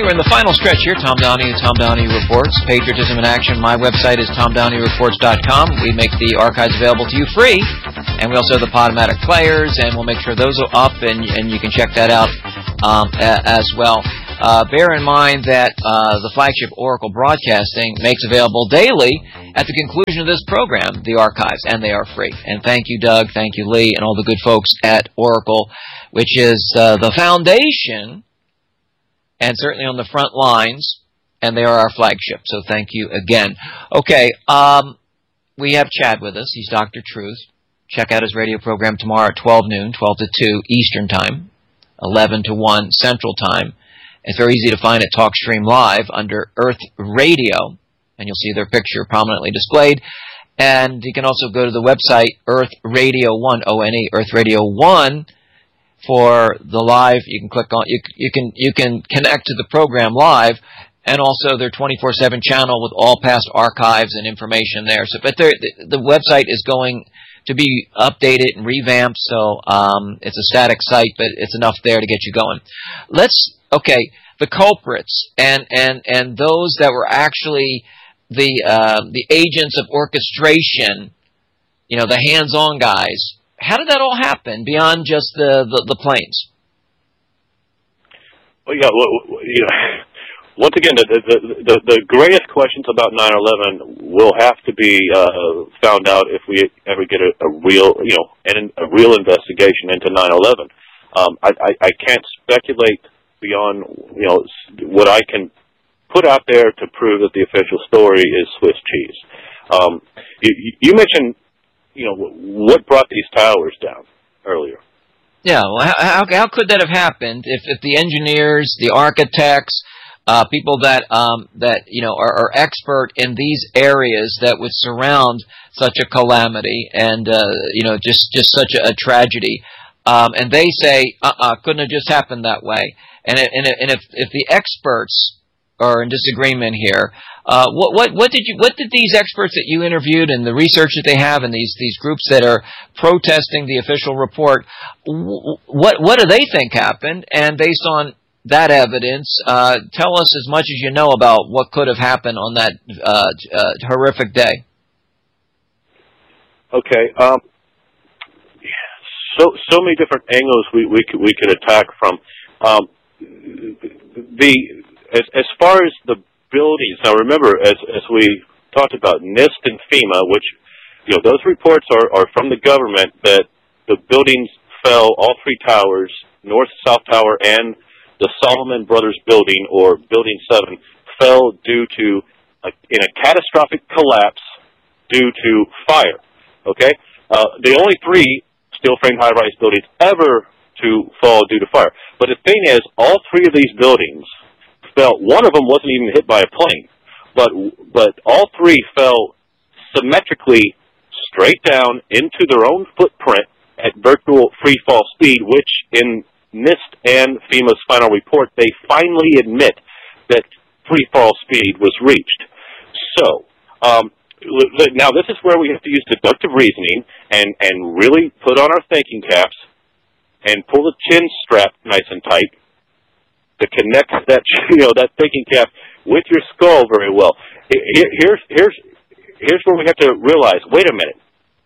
We're in the final stretch here. Tom Downey, Tom Downey Reports, Patriotism in Action. My website is tomdowneyreports.com. We make the archives available to you free, and we also have the Podomatic players, and we'll make sure those are up, and you can check that out as well. Bear in mind that the flagship Oracle Broadcasting makes available daily at the conclusion of this program the archives, and they are free. And thank you, Doug, thank you, Lee, and all the good folks at Oracle, which is the foundation and certainly on the front lines, and they are our flagship. So thank you again. Okay, we have Chad with us. He's Dr. Truth. Check out his radio program tomorrow at 12 noon, 12 to 2 Eastern Time, 11 to 1 Central Time. It's very easy to find at TalkStream Live under Earth Radio, and you'll see their picture prominently displayed. And you can also go to the website Earth Radio 1, O-N-E, Earth Radio 1, for the live. You can click on, you can connect to the program live, and also their 24/7 channel with all past archives and information there. So, but the website is going to be updated and revamped, so it's a static site, but it's enough there to get you going. The culprits and those that were actually the agents of orchestration, the hands-on guys. How did that all happen beyond just the planes? Well, once again, the greatest questions about 9/11 will have to be found out if we ever get a real investigation into 9/11. I can't speculate beyond what I can put out there to prove that the official story is Swiss cheese. You mentioned what brought these towers down earlier. Yeah, well, how could that have happened if the engineers, the architects, people that are expert in these areas that would surround such a calamity and just such a tragedy, and they say couldn't have just happened that way, and if the experts are in disagreement here, what did these experts that you interviewed and the research that they have and these groups that are protesting the official report, what do they think happened? And based on that evidence, tell us as much as you know about what could have happened on that horrific day. Okay. So many different angles we could attack from. As far as the buildings, now remember, as we talked about, NIST and FEMA, which, those reports are from the government that the buildings fell, all three towers, North, South Tower, and the Solomon Brothers building, or Building 7, fell due to, in a catastrophic collapse due to fire, okay? The only three steel-frame high-rise buildings ever to fall due to fire. But the thing is, all three of these buildings fell. One of them wasn't even hit by a plane, but all three fell symmetrically straight down into their own footprint at virtual free fall speed, which in NIST and FEMA's final report, they finally admit that free fall speed was reached. So, now this is where we have to use deductive reasoning and really put on our thinking caps and pull the chin strap nice and tight to connect that that thinking cap with your skull very well. Here's where we have to realize. Wait a minute.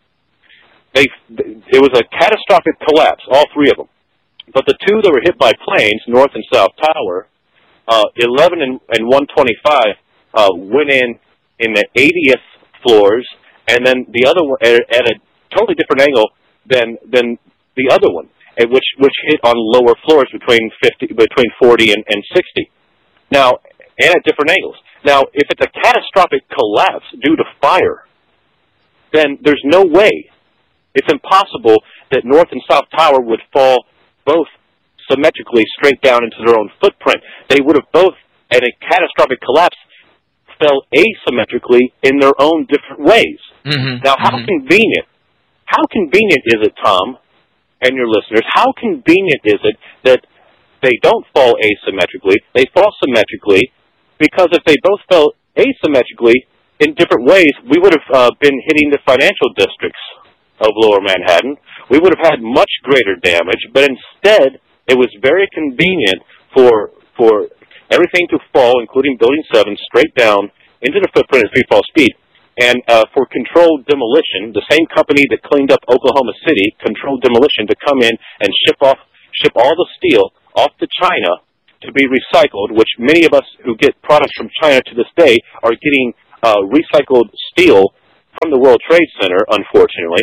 It was a catastrophic collapse, all three of them. But the two that were hit by planes, North and South Tower, 11 and 125 went in the 80th floors, and then the other one at a totally different angle than the other one, which hit on lower floors between 40 and 60. Now, and at different angles. Now, if it's a catastrophic collapse due to fire, then there's no way, it's impossible that North and South Tower would fall both symmetrically straight down into their own footprint. They would have both, at a catastrophic collapse, fell asymmetrically in their own different ways. Mm-hmm. Now, how convenient is it, Tom, and your listeners, how convenient is it that they don't fall asymmetrically, they fall symmetrically, because if they both fell asymmetrically in different ways, we would have been hitting the financial districts of Lower Manhattan. We would have had much greater damage, but instead, it was very convenient for everything to fall, including Building 7, straight down into the footprint at free fall speed. And for controlled demolition, the same company that cleaned up Oklahoma City, Controlled Demolition, to come in and ship all the steel off to China to be recycled, which many of us who get products from China to this day are getting recycled steel from the World Trade Center, unfortunately.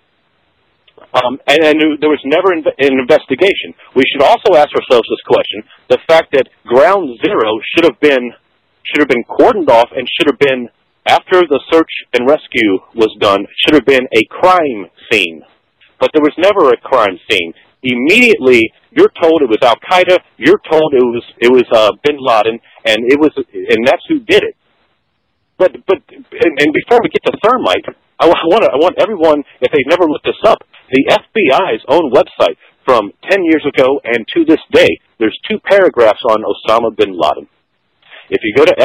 And there was never an investigation. We should also ask ourselves this question: the fact that Ground Zero should have been cordoned off and should have been, after the search and rescue was done, should have been a crime scene. But there was never a crime scene. Immediately, you're told it was Al Qaeda. You're told it was Bin Laden, and that's who did it. But before we get to thermite, I want everyone, if they've never looked this up, the FBI's own website from 10 years ago and to this day, there's 2 paragraphs on Osama bin Laden. If you go to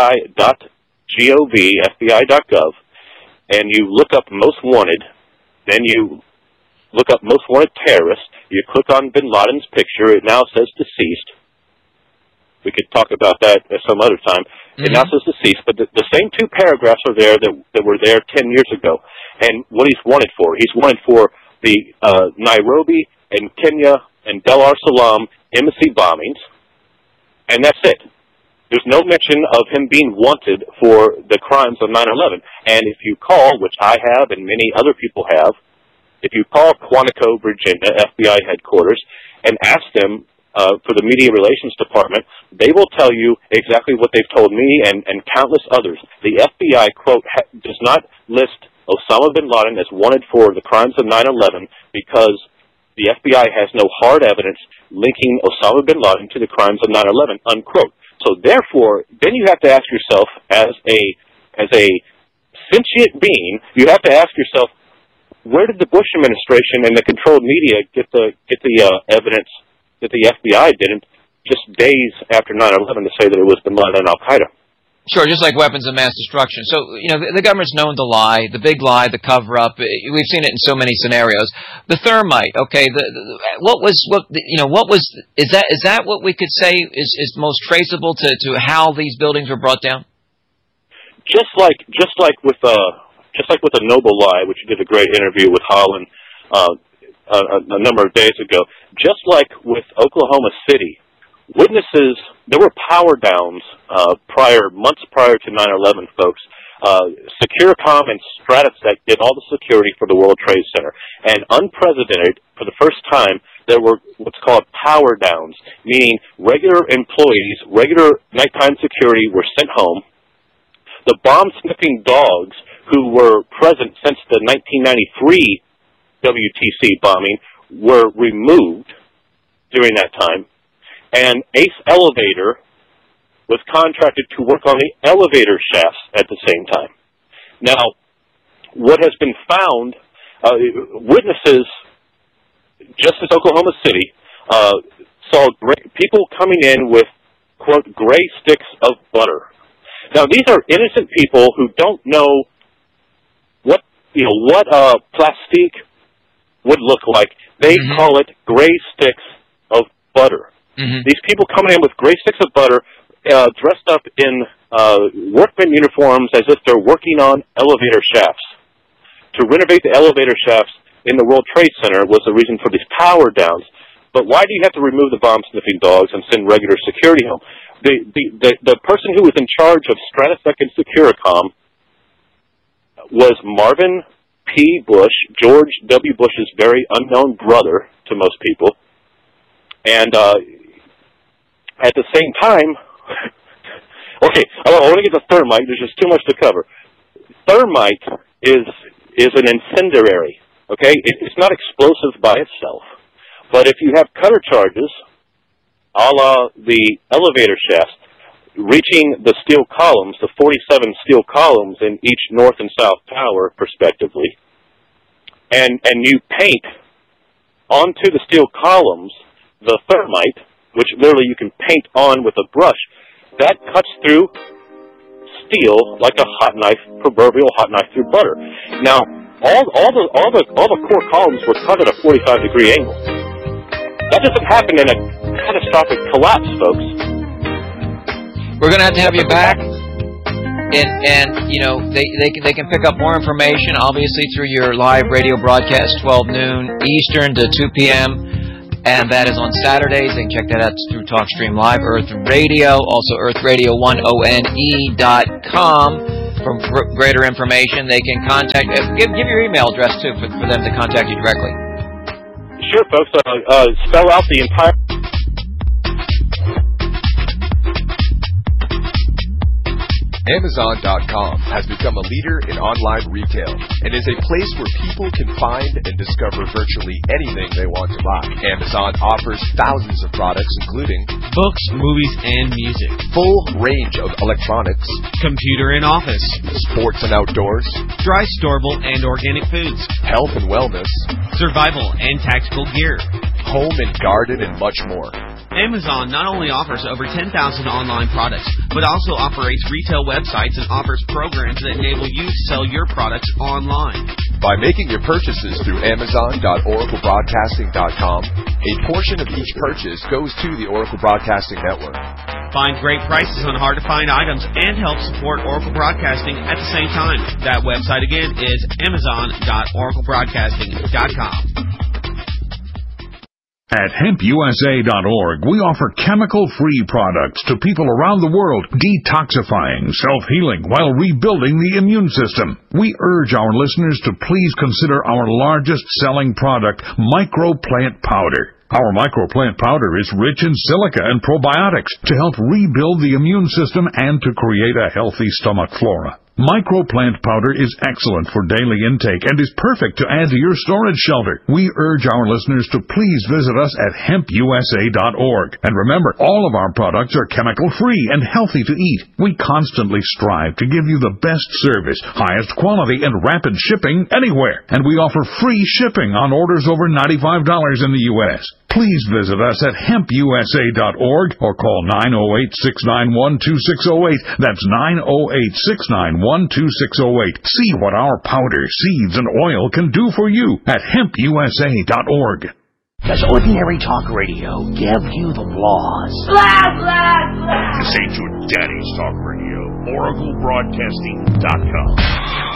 FBI.gov, and you look up most wanted, then you look up most wanted terrorist, you click on bin Laden's picture, it now says deceased. We could talk about that at some other time. Mm-hmm. It now says deceased, but the same 2 paragraphs are there that were there 10 years ago. And what he's wanted for, he's wanted for the Nairobi and Kenya and Dar es Salaam embassy bombings, and that's it. There's no mention of him being wanted for the crimes of 9/11. And if you call, which I have and many other people have, if you call Quantico, Virginia, FBI headquarters, and ask them for the Media Relations Department, they will tell you exactly what they've told me and countless others. The FBI, quote, does not list Osama bin Laden as wanted for the crimes of 9/11 because the FBI has no hard evidence linking Osama bin Laden to the crimes of 9/11, unquote. So therefore, then you have to ask yourself, as a sentient being, you have to ask yourself, where did the Bush administration and the controlled media get the evidence that the FBI didn't just days after 9/11 to say that it was bin Laden and Al Qaeda? Sure, just like weapons of mass destruction. So, the government's known to lie, the big lie, the cover-up. We've seen it in so many scenarios. The thermite, okay, is that what we could say is most traceable to how these buildings were brought down? Just like with the Noble lie, which you did a great interview with Holland a number of days ago. Just like with Oklahoma City, witnesses, there were power downs months prior to 9/11, folks. Securicom and Stratesec did all the security for the World Trade Center. And unprecedented, for the first time, there were what's called power downs, meaning regular employees, regular nighttime security were sent home. The bomb-sniffing dogs who were present since the 1993 WTC bombing were removed during that time. And Ace Elevator was contracted to work on the elevator shafts at the same time. Now, what has been found, witnesses, just as Oklahoma City, saw people coming in with, quote, gray sticks of butter. Now, these are innocent people who don't know what plastique would look like. They call it gray sticks of butter. Mm-hmm. These people coming in with gray sticks of butter, dressed up in workman uniforms as if they're working on elevator shafts. To renovate the elevator shafts in the World Trade Center was the reason for these power downs. But why do you have to remove the bomb-sniffing dogs and send regular security home? The person who was in charge of Stratesec and Securicom was Marvin P. Bush, George W. Bush's very unknown brother to most people. And at the same time, okay, I want to get to thermite. There's just too much to cover. Thermite is an incendiary, okay? It's not explosive by itself. But if you have cutter charges, a la the elevator shafts, reaching the steel columns, the 47 steel columns in each north and south tower, respectively, and you paint onto the steel columns the thermite, which literally you can paint on with a brush, that cuts through steel like a hot knife, proverbial hot knife through butter. Now, all the core columns were cut at a 45-degree angle. That doesn't happen in a catastrophic collapse, folks. We're going to have you back. And you know, they can pick up more information, obviously, through your live radio broadcast, 12 noon Eastern to 2 p.m., and that is on Saturdays. They can check that out through TalkStream Live, Earth Radio, also earthradio1one.com. For greater information, they can contact. Give your email address too for them to contact you directly. Sure, folks. Spell out the entire. Amazon.com has become a leader in online retail and is a place where people can find and discover virtually anything they want to buy. Amazon offers thousands of products, including books, movies, and music, full range of electronics, computer and office, sports and outdoors, dry, storable, and organic foods, health and wellness, survival and tactical gear, home and garden, and much more. Amazon not only offers over 10,000 online products, but also operates retail websites and offers programs that enable you to sell your products online. By making your purchases through Amazon.oraclebroadcasting.com, a portion of each purchase goes to the Oracle Broadcasting Network. Find great prices on hard-to-find items and help support Oracle Broadcasting at the same time. That website again is Amazon.oraclebroadcasting.com. At hempusa.org, we offer chemical-free products to people around the world, detoxifying, self-healing, while rebuilding the immune system. We urge our listeners to please consider our largest-selling product, Microplant Powder. Our Microplant Powder is rich in silica and probiotics to help rebuild the immune system and to create a healthy stomach flora. Microplant Powder is excellent for daily intake and is perfect to add to your storage shelter. We urge our listeners to please visit us at hempusa.org. And remember, all of our products are chemical-free and healthy to eat. We constantly strive to give you the best service, highest quality, and rapid shipping anywhere. And we offer free shipping on orders over $95 in the U.S. Please visit us at hempusa.org or call 908-691-2608. That's 908-691-2608. See what our powder, seeds, and oil can do for you at hempusa.org. Does ordinary talk radio give you the laws? Blah, blah, blah. This ain't your daddy's talk radio. OracleBroadcasting.com.